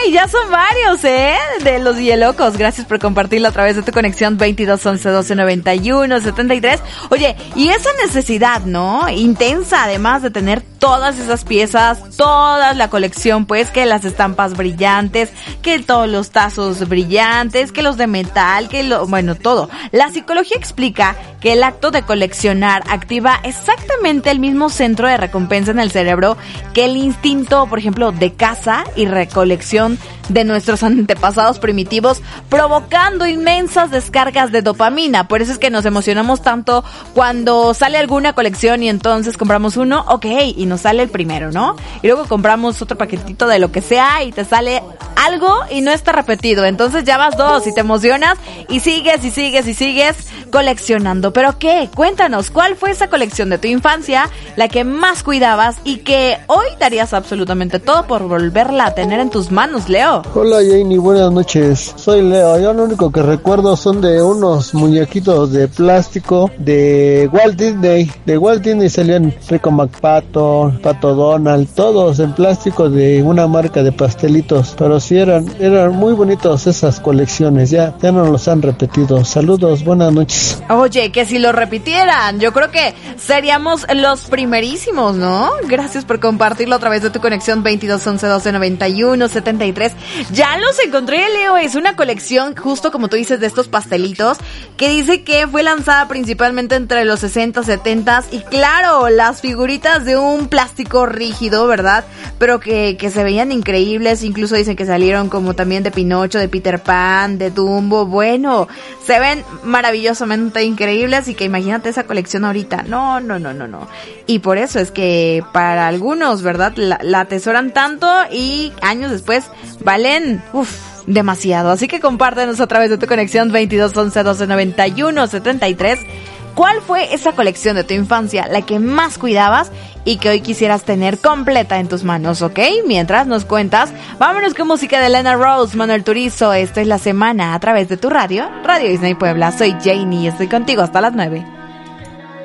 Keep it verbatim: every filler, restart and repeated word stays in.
y ya son varios, ¿eh? De los Yelocos. Gracias por compartirlo a través de tu conexión veintidós once doce noventa y uno setenta y tres. Oye, y esa necesidad, ¿no? Intensa, además de tener todas esas piezas, toda la colección, pues, que las estampas brillantes, que todos los tazos brillantes, que los de metal, que lo, bueno, todo. La psicología explica que el acto de coleccionar activa exactamente el mismo centro de recompensa en el cerebro que el instinto, por ejemplo, de caza y recolección de nuestros antepasados primitivos, provocando inmensas descargas de dopamina. Por eso es que nos emocionamos tanto cuando sale alguna colección y entonces compramos uno, ok, y nos sale el primero, ¿no? Y luego compramos otro paquetito de lo que sea y te sale algo y no está repetido. Entonces ya vas dos y te emocionas y sigues y sigues y sigues coleccionando. ¿Pero qué? Cuéntanos, ¿cuál fue esa colección de tu infancia, la que más cuidabas y que hoy darías absolutamente todo por volverla a tener en tus manos, Leo? Hola Janie, buenas noches. Soy Leo. Yo lo único que recuerdo son de unos muñequitos de plástico de Walt Disney. De Walt Disney salían Rico McPato, Pato Donald, todos en plástico de una marca de pastelitos. Pero sí eran, eran muy bonitos esas colecciones. Ya, ya no los han repetido. Saludos, buenas noches. Oye, que si lo repitieran, yo creo que seríamos los primerísimos, ¿no? Gracias por compartirlo a través de tu conexión veintidós once doce noventa y uno setenta y tres. Ya los encontré, Leo. Es una colección, justo como tú dices, de estos pastelitos, que dice que fue lanzada principalmente entre los sesenta, setenta y claro, las figuritas de un plástico rígido, ¿verdad? Pero que, que se veían increíbles. Incluso dicen que salieron como también de Pinocho, de Peter Pan, de Dumbo. Bueno, se ven maravillosamente increíbles y que imagínate esa colección ahorita. No, no, no, no, no. Y por eso es que para algunos, ¿verdad? La, la atesoran tanto y años después valen, uff, demasiado. Así que compártenos a través de tu conexión veintidós once doce noventa y uno setenta y tres. ¿Cuál fue esa colección de tu infancia, la que más cuidabas y que hoy quisieras tener completa en tus manos, ok? Mientras nos cuentas, vámonos con música de Lena Rose, Manuel Turizo. Esto es La Semana a través de tu radio, Radio Disney Puebla. Soy Janie y estoy contigo hasta las nueve.